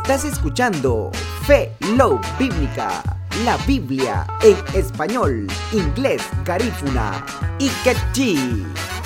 Estás escuchando Fe, Love Bíblica, la Biblia en español, inglés, garífuna y quechí.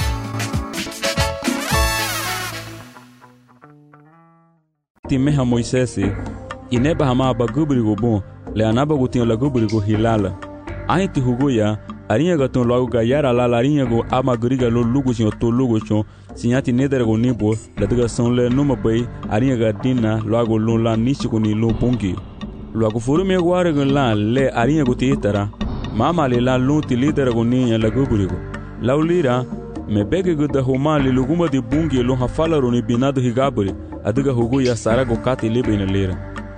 Timeha Moisés ineba hama bagubri bon le anaba gutin la gubri go hilala ainti hugoya arinha gaton logo gayara la larinha go amagriga lo lugo sin to lugo chon sinyati nedere go nibo la daga son le numa bay arinha gadina logo lo la nichi go ni lo bongi logo furu me gware go la le arinha go titara mama le la lo ti lidere go ni la gubri go laulira me bege go da homa le luguma de bongi lo hafala ro ni binado higabri adiga hugoya sarago kati lebe na lera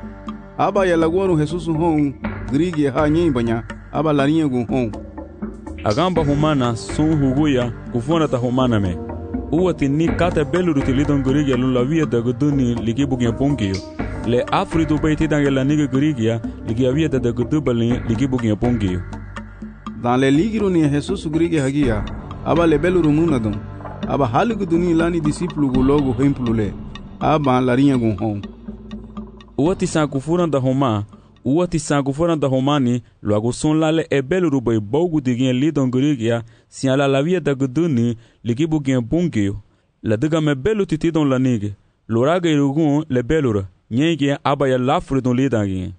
aba ya laguano Jesus hon grigi ha nyibanya aba larinha go hon agamba humana sun hugoya kufona ta humana me uwati ni kata belu rutilidon grigi lo la via da goduni ligi bugia pongio le afrido baiti dangela niga grigi ligi via da godubali ligi bugia pongio dans le ligiro ni Jesus grigi hagia aba le belu rumuna don aba halugo duni lani disciplo go logo hemplule aba larinha go hon uwati sankufura da homa uwati sankufura da homani logo son lale ebelu rubai bogu digin lidon grigia siala la via da guduni ligibu gen bungio la diga me belu titi don la nige loraga irugun le belura nyenge abaya lafru don lidangi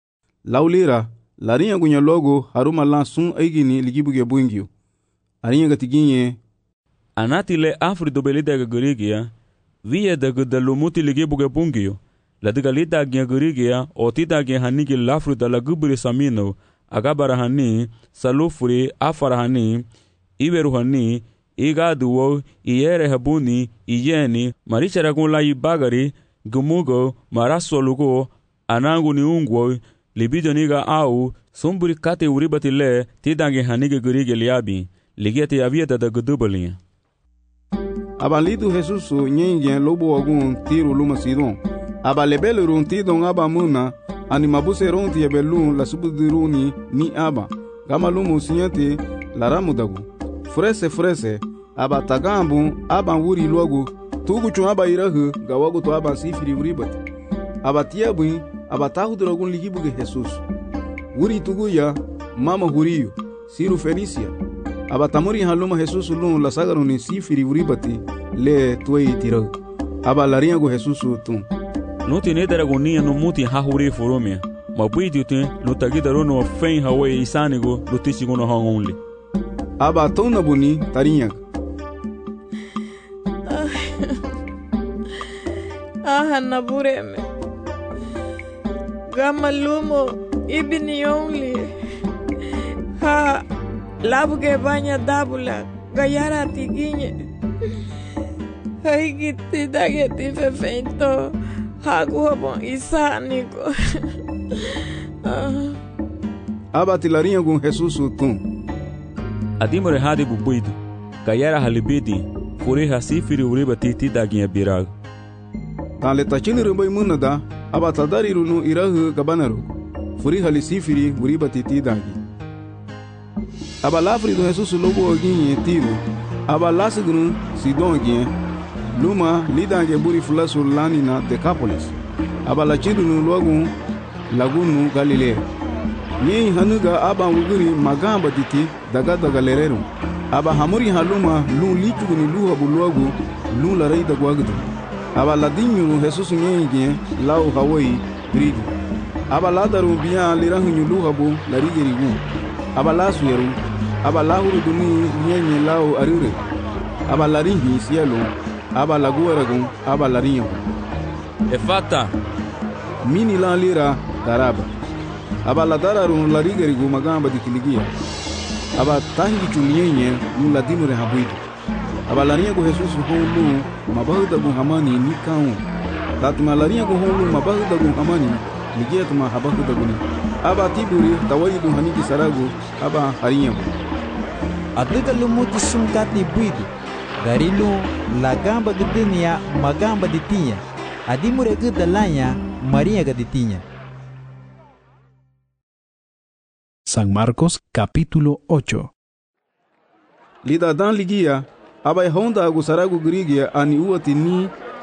laulira larinha gunya logo haruma lan sun aigini ligibu ge bungio arinha gatiginye anati le afri do belida grigia via da gudalumuti ligibu ge bungio la diga lida gengurigia o tida gen hanigi lafru da la gubri samino agabara hani salufuri afara hani iberu hani igaduwo iyere habuni iyeni marichara gun la ibagari gumugo marasolugo anangu ni ungwo libido niga au sumburi kate uribati le tida gen hanigi gurige liabi ligete avia da gudubali abalidu Jesus nyengen lobo ogun tiro luma sidon aba lebele runti don aba muna animabuse runti ebelu la subudiruni ni aba gama lumu sinyate la ramudagu frese aba tagambu aba wuri logo tugu chun aba irahu gawagu to aba sifiri wuribat aba tiabu aba tahudrogun ligibuge Jesus wuri tugu ya mama huriyo siru Felicia aba tamuri haluma Jesus lun la sagaruni sifiri wuribati le tuei tiro aba larinha go Jesus tun no tiene dragonia no muti hahuri foromia mabuidi te lutagida rono fen hawe isanigo lutisigo no hangonle aba tona buni tarinha nabureme gama lumo ibini only ha labuge banya dabula gayara tiginye haigiti dageti fefento hagu bon isanigo aba tilarinha com Jesus tun adimore hadi bubuido gayara halibidi fure hasifiri uriba titi daginha birago tale tachini rumbai munada aba tadariru no irahu gabanaru furi halisifiri uriba titi dagi aba lafri do Jesus lobo oginye tiro aba lasigunu sidon gien luma lidange buri fulasu lani na Decapolis aba la chidunu logu lagunu Galilea ni hanuga aba wuguri magamba diti daga lerero aba hamuri haluma lu lichuguni lu habuluagu lu la reida guagdu aba la dinyu Jesus nyenge lau hawai gridi aba la daru biya lirahu lu habu la rigerigu aba la suyeru aba la huru duni nyenye lau arure aba la ringi sielo aba la guaragun aba la rinho efata mini la lira daraba aba la dararun la rigerigu magamba dikiligia aba tahi chunyenye nu la dimure habuidu aba la rinho Jesus holu mabahuda gun hamani nikau tatma la rinho holu mabahuda gun hamani ligia tuma habahuda gun aba tiburi tawaidu haniki saragu aba harinho adiga lumuti sumkati buidu Garilu lagamba gedenia magamba ditinha adimure gedalanya Maria gaditinha. San Marcos capítulo 8. Lida dan ligia Aba honda agusaragu grigia ani uati ni